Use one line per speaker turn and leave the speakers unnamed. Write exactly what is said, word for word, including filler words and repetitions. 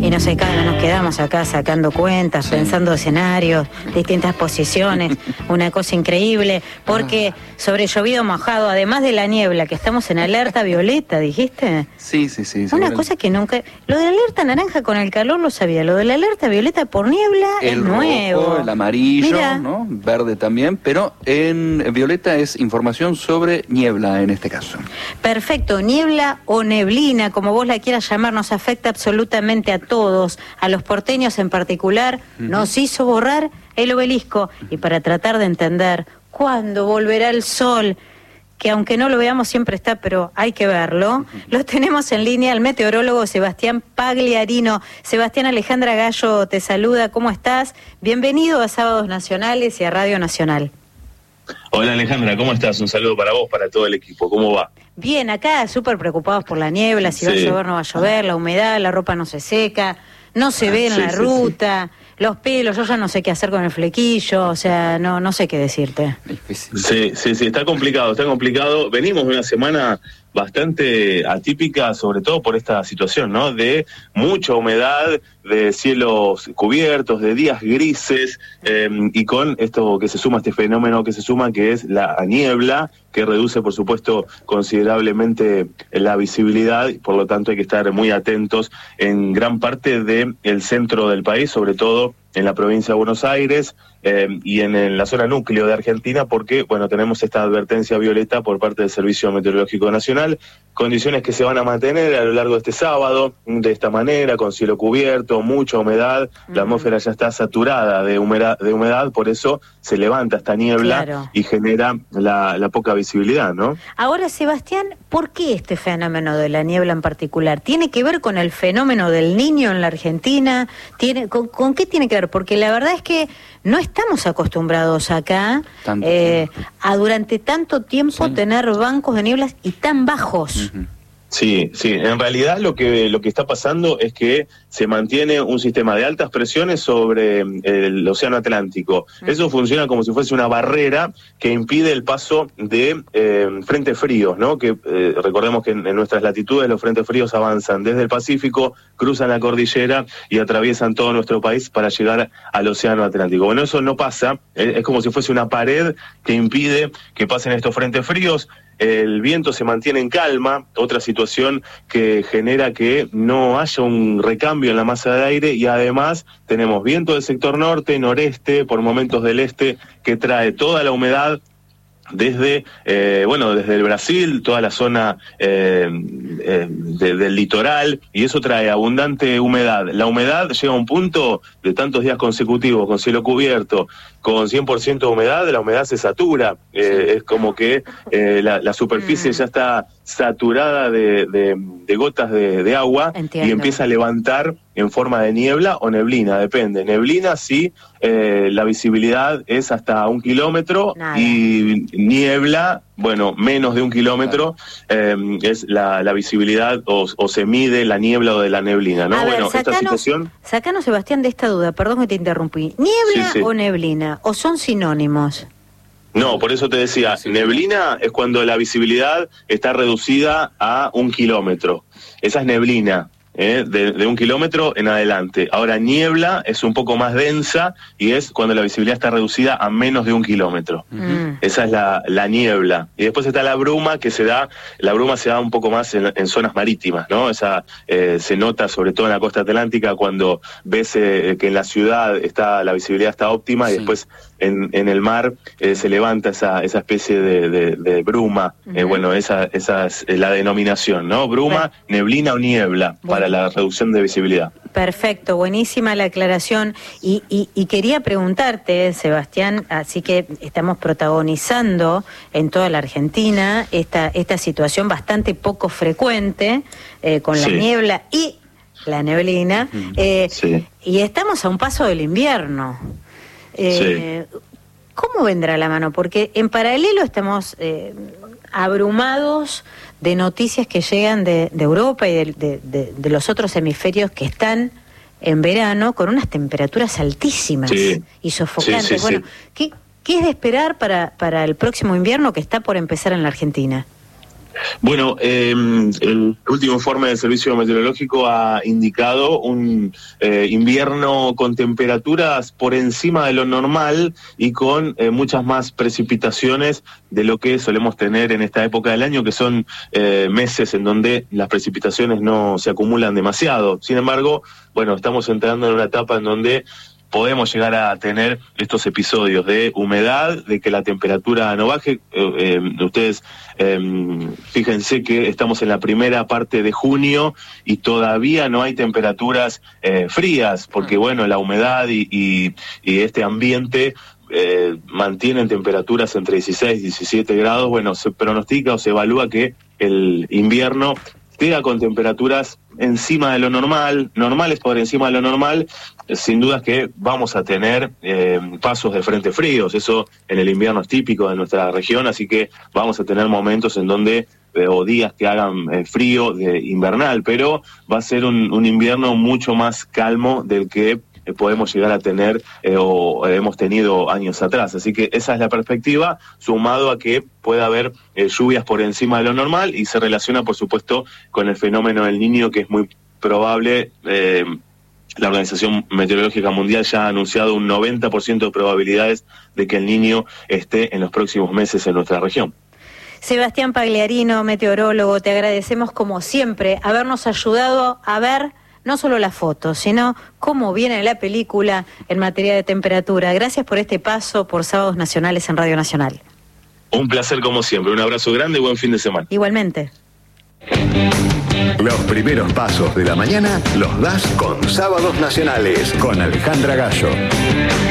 y nos, nos quedamos acá sacando cuentas, sí. pensando escenarios, distintas posiciones, una cosa increíble, porque sobre llovido mojado, además de la niebla, que estamos en alerta violeta, ¿dijiste?
Sí, sí, sí.
Una cosa que nunca... Lo de la alerta naranja con el calor lo sabía, lo de la alerta violeta por niebla
el
es
rojo,
nuevo.
El amarillo,
Mirá.
¿no? Verde también, pero en violeta es información sobre niebla en este caso.
Perfecto, niebla o neblina, como vos la quieras llamar, nos afecta absolutamente a todos, a los porteños en particular, uh-huh. nos hizo borrar el obelisco, uh-huh. y para tratar de entender cuándo volverá el sol, que aunque no lo veamos siempre está, pero hay que verlo, uh-huh. lo tenemos en línea al meteorólogo Sebastián Pagliarino. Sebastián, Alejandra Gallo te saluda, ¿cómo estás? Bienvenido a Sábados Nacionales y a Radio Nacional.
Hola Alejandra, ¿cómo estás? Un saludo para vos, para todo el equipo, ¿cómo va?
Bien, acá súper preocupados por la niebla, si sí. va a llover, no va a llover, la humedad, la ropa no se seca, no se ah, ve en sí, la sí, ruta, sí. los pelos, yo ya no sé qué hacer con el flequillo, o sea, no no sé qué decirte.
Sí, sí, sí, está complicado, está complicado. Venimos de una semana bastante atípica, sobre todo por esta situación, ¿no? De mucha humedad, de cielos cubiertos, de días grises, eh, y con esto que se suma, este fenómeno que se suma, que es la niebla, que reduce, por supuesto, considerablemente la visibilidad, y por lo tanto hay que estar muy atentos en gran parte del centro del país, sobre todo en la provincia de Buenos Aires eh, y en, en la zona núcleo de Argentina, porque, bueno, tenemos esta advertencia violeta por parte del Servicio Meteorológico Nacional, condiciones que se van a mantener a lo largo de este sábado, de esta manera, con cielo cubierto, mucha humedad, mm. la atmósfera ya está saturada de humedad, de humedad, por eso se levanta esta niebla, claro. y genera la, la poca visibilidad, ¿no?
Ahora, Sebastián, ¿por qué este fenómeno de la niebla en particular? ¿Tiene que ver con el fenómeno del Niño en la Argentina? ¿Tiene, con, ¿Con qué tiene que ver? Porque la verdad es que no estamos acostumbrados acá eh, a durante tanto tiempo sí. tener bancos de nieblas y tan bajos.
Uh-huh. Sí, sí, en realidad lo que lo que está pasando es que se mantiene un sistema de altas presiones sobre el océano Atlántico. Mm. Eso funciona como si fuese una barrera que impide el paso de eh, frentes fríos, ¿no? Que eh, recordemos que en, en nuestras latitudes los frentes fríos avanzan desde el Pacífico, cruzan la cordillera y atraviesan todo nuestro país para llegar al océano Atlántico. Bueno, eso no pasa, es, es como si fuese una pared que impide que pasen estos frentes fríos. El viento se mantiene en calma, otra situación que genera que no haya un recambio en la masa de aire, y además tenemos viento del sector norte, noreste, por momentos del este, que trae toda la humedad desde, eh, bueno, desde el Brasil, toda la zona eh, eh, de, del litoral, y eso trae abundante humedad. La humedad llega a un punto de tantos días consecutivos, con cielo cubierto, con cien por ciento de humedad, la humedad se satura, eh, sí. es como que eh, la, la superficie mm. ya está saturada de, de, de gotas de, de agua. Entiendo. Y empieza a levantar en forma de niebla o neblina, depende. Neblina sí, eh, la visibilidad es hasta un kilómetro. Nada. Y niebla, bueno, menos de un kilómetro, eh, es la, la visibilidad o, o se mide la niebla o de la neblina, ¿no?
A
bueno,
ver, sacanos,
esta situación...
Sacanos, Sebastián, de esta duda, perdón que te interrumpí. ¿Niebla sí, sí. o neblina? ¿O son sinónimos?
No, por eso te decía, neblina es cuando la visibilidad está reducida a un kilómetro. Esa es neblina. ¿Eh? De, de un kilómetro en adelante. Ahora, niebla es un poco más densa y es cuando la visibilidad está reducida a menos de un kilómetro. Uh-huh. Esa es la, la niebla. Y después está la bruma, que se da, la bruma se da un poco más en, en zonas marítimas, ¿no? Esa eh, se nota sobre todo en la costa atlántica cuando ves eh, que en la ciudad está la visibilidad está óptima, sí. y después en, en el mar eh, se levanta esa, esa especie de, de, de bruma. Uh-huh. Eh, bueno, esa, esa es la denominación, ¿no? Bruma, bueno. neblina o niebla, bueno. para la reducción de visibilidad.
Perfecto, buenísima la aclaración. Y, y, y quería preguntarte, Sebastián, así que estamos protagonizando en toda la Argentina esta, esta situación bastante poco frecuente, eh, con la sí. niebla y la neblina, eh, sí. y estamos a un paso del invierno. Eh, sí. ¿Cómo vendrá la mano? Porque en paralelo estamos eh, abrumados de noticias que llegan de, de Europa y de, de, de, de los otros hemisferios que están en verano con unas temperaturas altísimas sí. y sofocantes. Sí, sí, bueno, sí. ¿qué, ¿qué es de esperar para, para el próximo invierno que está por empezar en la Argentina?
Bueno, eh, el último informe del Servicio Meteorológico ha indicado un eh, invierno con temperaturas por encima de lo normal y con eh, muchas más precipitaciones de lo que solemos tener en esta época del año, que son eh, meses en donde las precipitaciones no se acumulan demasiado. Sin embargo, bueno, estamos entrando en una etapa en donde podemos llegar a tener estos episodios de humedad, de que la temperatura no baje. Eh, eh, ustedes eh, fíjense que estamos en la primera parte de junio y todavía no hay temperaturas eh, frías, porque bueno, la humedad y, y, y este ambiente eh, mantienen temperaturas entre dieciséis y diecisiete grados. Bueno, se pronostica o se evalúa que el invierno queda con temperaturas encima de lo normal, normales por encima de lo normal. Sin duda que vamos a tener eh, pasos de frente fríos, eso en el invierno es típico de nuestra región, así que vamos a tener momentos en donde, eh, o días que hagan eh, frío de invernal, pero va a ser un, un invierno mucho más calmo del que eh, podemos llegar a tener eh, o hemos tenido años atrás. Así que esa es la perspectiva, sumado a que pueda haber eh, lluvias por encima de lo normal, y se relaciona, por supuesto, con el fenómeno del Niño, que es muy probable. eh, La Organización Meteorológica Mundial ya ha anunciado un noventa por ciento de probabilidades de que el Niño esté en los próximos meses en nuestra región.
Sebastián Pagliarino, meteorólogo, te agradecemos como siempre habernos ayudado a ver no solo la foto, sino cómo viene la película en materia de temperatura. Gracias por este paso por Sábados Nacionales en Radio Nacional.
Un placer como siempre, un abrazo grande y buen fin de semana.
Igualmente.
Los primeros pasos de la mañana los das con Sábados Nacionales, con Alejandra Gallo.